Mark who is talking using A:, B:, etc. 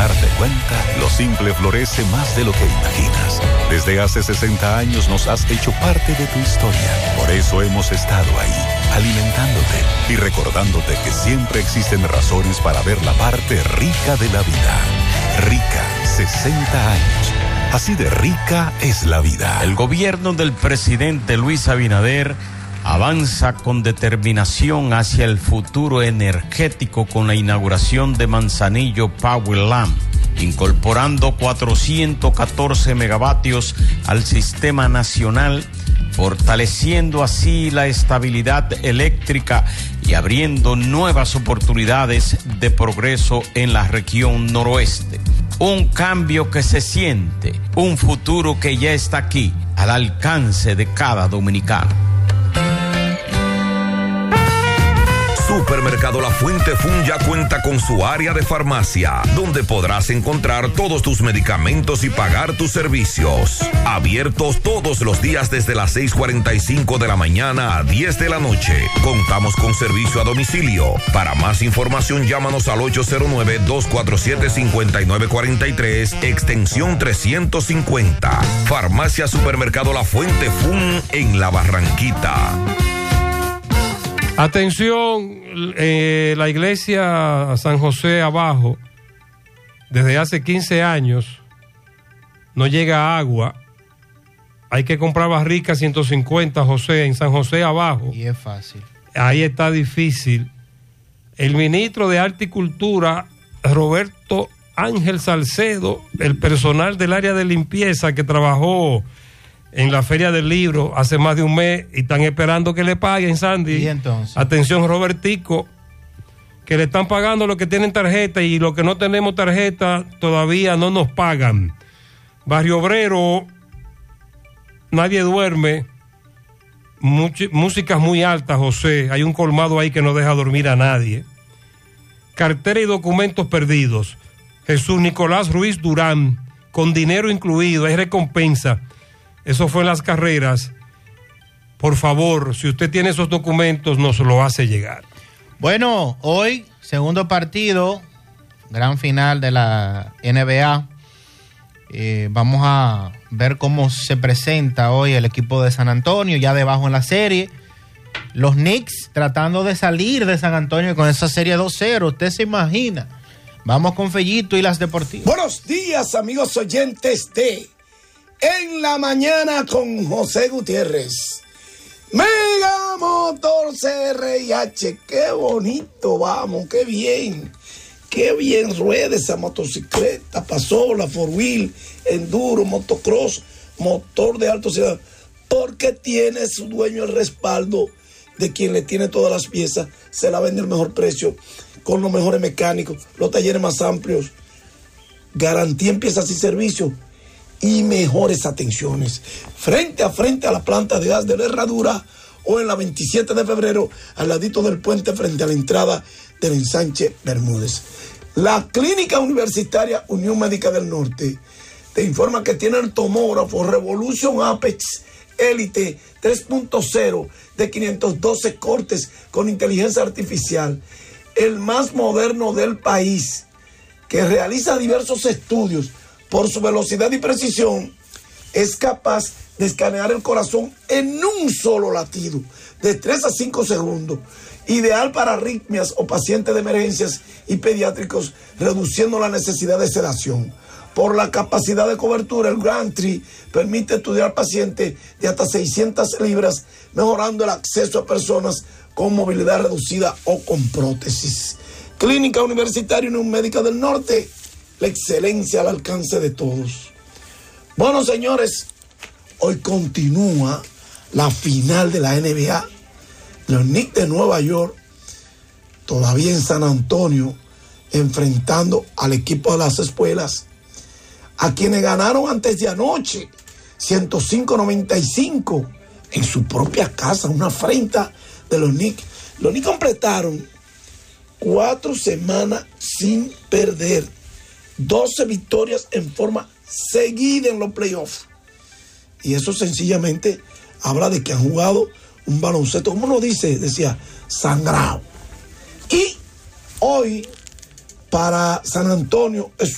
A: darte cuenta, lo simple florece más de lo que imaginas. Desde hace 60 años nos has hecho parte de tu historia. Por eso hemos estado ahí, alimentándote y recordándote que siempre existen razones para ver la parte rica de la vida. Rica, 60 años. Así de rica es la vida.
B: El gobierno del presidente Luis Abinader avanza con determinación hacia el futuro energético con la inauguración de Manzanillo Power Lamp, incorporando 414 megavatios al sistema nacional, fortaleciendo así la estabilidad eléctrica y abriendo nuevas oportunidades de progreso en la región noroeste. Un cambio que se siente, un futuro que ya está aquí, al alcance de cada dominicano.
C: Supermercado La Fuente Fun ya cuenta con su área de farmacia, donde podrás encontrar todos tus medicamentos y pagar tus servicios. Abiertos todos los días desde las 6:45 de la mañana a 10 de la noche. Contamos con servicio a domicilio. Para más información, llámanos al 809-247-5943, extensión 350. Farmacia Supermercado La Fuente Fun en La Barranquita.
D: Atención, la iglesia San José Abajo, desde hace 15 años no llega agua. Hay que comprar barrica 150, José, en San José Abajo.
E: Y es fácil.
D: Ahí está difícil. El ministro de Arte y Cultura, Roberto Ángel Salcedo, el personal del área de limpieza que trabajó en la Feria del Libro hace más de un mes y están esperando que le paguen, Sandy.
E: ¿Y entonces?
D: Atención, Robertico, que le están pagando los que tienen tarjeta y los que no tenemos tarjeta todavía no nos pagan. Barrio Obrero, nadie duerme. Músicas muy altas, José. Hay un colmado ahí que no deja dormir a nadie. Cartera y documentos perdidos. Jesús Nicolás Ruiz Durán, con dinero incluido, hay recompensa. Eso fue en Las Carreras. Por favor, si usted tiene esos documentos, nos lo hace llegar.
E: Bueno, hoy, segundo partido, gran final de la NBA. Vamos a ver cómo se presenta hoy el equipo de San Antonio, ya debajo en la serie. Los Knicks tratando de salir de San Antonio con esa serie 2-0. Usted se imagina. Vamos con Fellito y las deportivas.
F: Buenos días, amigos oyentes de En la Mañana con José Gutiérrez. Mega Motor CRIH, qué bonito, vamos, qué bien rueda esa motocicleta, pasola, four wheel, enduro, motocross, motor de alta velocidad, porque tiene su dueño el respaldo de quien le tiene todas las piezas, se la vende al mejor precio, con los mejores mecánicos, los talleres más amplios, garantía en piezas y servicios y mejores atenciones. Frente a la planta de gas de la Herradura o en la 27 de febrero, al ladito del puente frente a la entrada del ensanche Bermúdez. La Clínica Universitaria Unión Médica del Norte te informa que tiene el tomógrafo Revolution Apex Elite 3.0 de 512 cortes con inteligencia artificial, el más moderno del país, que realiza diversos estudios. Por su velocidad y precisión, es capaz de escanear el corazón en un solo latido, de 3 a 5 segundos. Ideal para arritmias o pacientes de emergencias y pediátricos, reduciendo la necesidad de sedación. Por la capacidad de cobertura, el Gantry permite estudiar pacientes de hasta 600 libras, mejorando el acceso a personas con movilidad reducida o con prótesis. Clínica Universitaria Unión Médica del Norte, la excelencia al alcance de todos. Bueno, señores, hoy continúa la final de la NBA. Los Knicks de Nueva York, todavía en San Antonio, enfrentando al equipo de las espuelas, a quienes ganaron antes de anoche, 105-95, en su propia casa, una afrenta de los Knicks. Los Knicks completaron 4 semanas sin perder, 12 victorias en forma seguida en los playoffs. Y eso sencillamente habla de que han jugado un baloncesto, como uno decía, sangrado. Y hoy, para San Antonio, es